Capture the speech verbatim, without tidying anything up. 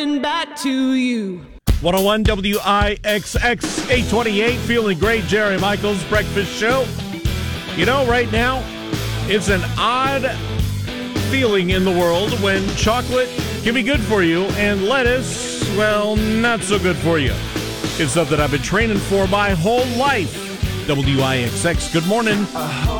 Back to you. one oh one W I X X eight twenty-eight, feeling great. Jerry Michaels Breakfast Show. You know, right now, it's an odd feeling in the world when chocolate can be good for you and lettuce, well, not so good for you. It's something I've been training for my whole life. W I X X, good morning.